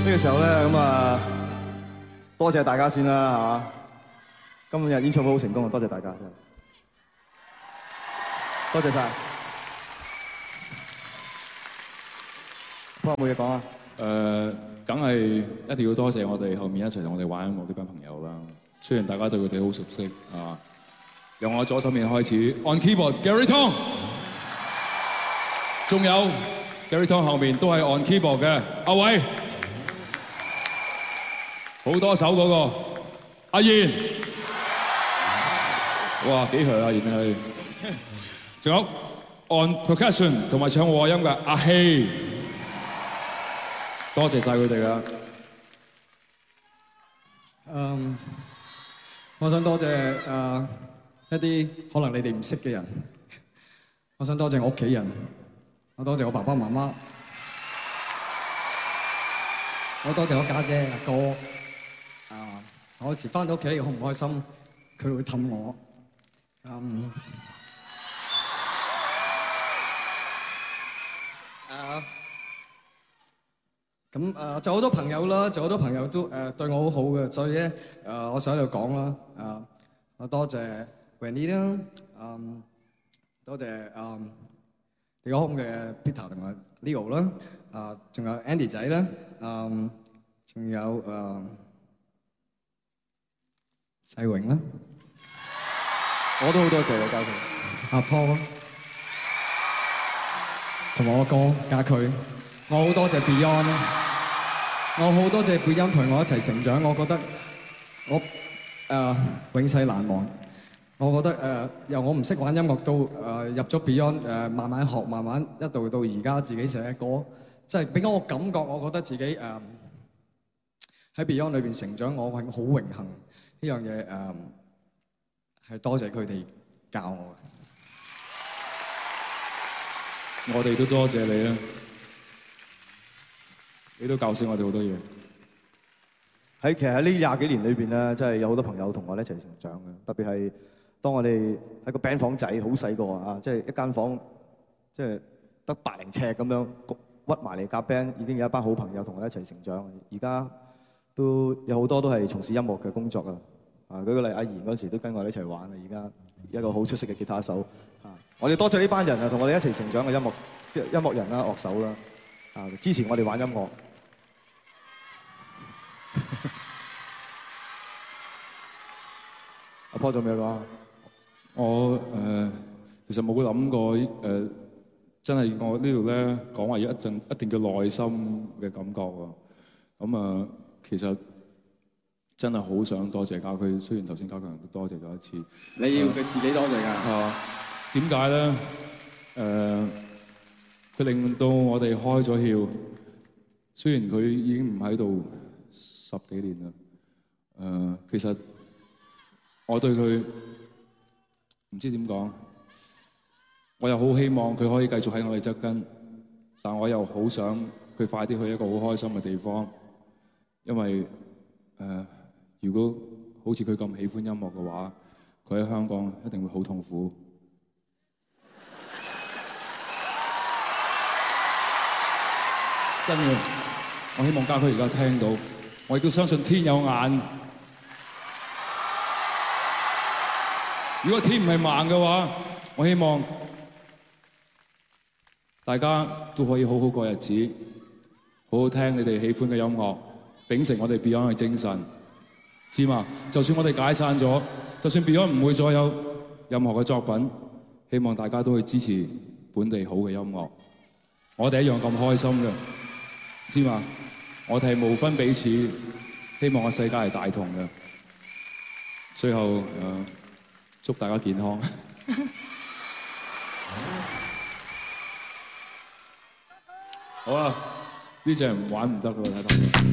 呢個時候咧，咁啊，多謝大家先啦，係嘛？今日演唱會好成功啊，多謝大家，真係，多謝晒。有冇嘢講啊？ 梗係一定要多謝我哋後面一齊同我哋玩音樂呢班朋友啦。雖然大家對佢哋好熟悉啊，由我左手面開始 ，on keyboard Gary Tong， 仲有 Gary Tong 後面都係 on keyboard 嘅阿偉，好多手嗰個阿賢，哇幾響啊賢係，仲有 on percussion 同埋唱和音嘅阿希。多謝晒佢哋啦。 我想多謝一啲可能你哋唔識嘅人。我想多謝我屋企人，我多謝我爸爸媽媽，我多謝我家姐阿哥。我有時返到屋企好唔開心，佢會氹我。咁就好多朋友啦，就好多朋友都對我好好嘅，所以咧我想喺度講啦，我多謝 Wendy 啦，多謝地哥空嘅 Peter 同埋 Leo 啦，仲有 Andy 仔啦，仲有世榮啦， 我都好多謝你家駒， 阿湯同埋我哥家駒。我好多謝 Beyond， 我好多謝 Beyond 同我一齊成長，我覺得我永世難忘。我覺得由我唔識玩音樂到入咗 Beyond， 慢慢學，慢慢一度到而家自己寫歌，即係俾我感覺，我覺得自己喺 Beyond 裏邊成長，我係好榮幸呢樣嘢係多謝佢哋教我嘅。 我哋都多謝你啦。你都教識我哋好多嘢。 其實喺呢20幾年裏邊咧，真係有好多朋友同我哋一齊成長嘅。特別係當我哋喺個 band 房仔好細個啊，即係一間房，即係得100尺咁樣屈埋嚟夾 band， 已經有一班好朋友同我哋一齊成長。而家都有好多都係從事音樂嘅工作啊。舉個例，阿賢嗰陣時都跟我哋一齊玩啊。而家一個好出色嘅吉他手啊。我哋多謝呢班人啊，同我哋一齊成長嘅音樂人啦、樂手啦，支持我哋玩音樂。阿波仲有咩講？ 我其實冇諗過真係我呢度咧講話一定叫內心嘅感覺喎。咁其實真係好想多謝家駒，雖然頭先家強都多謝咗一次。 你要佢自己多謝㗎。 點解咧？佢令到我哋開咗竅。雖然佢已經唔喺度10幾年啦，其實我對佢唔知點講，我又好希望佢可以繼續喺我哋側跟，但我又好想佢快啲去一個好開心嘅地方，因為如果好似佢咁喜歡音樂嘅話，佢喺香港一定會好痛苦。真嘅。我希望家駒而家聽到，我亦都相信天有眼。如果天唔係盲嘅話，我希望大家都可以好好過日子，好好聽你哋喜歡嘅音樂，秉承我哋 Beyond 嘅精神，知嘛？就算我哋解散咗，就算 Beyond 唔會再有任何嘅作品，希望大家都會支持本地好嘅音樂。我哋一樣咁開心嘅，知嘛？我哋係無分彼此，希望個世界係大同嘅。最後祝大家健康。好啦，呢隻玩唔得㗎，睇到。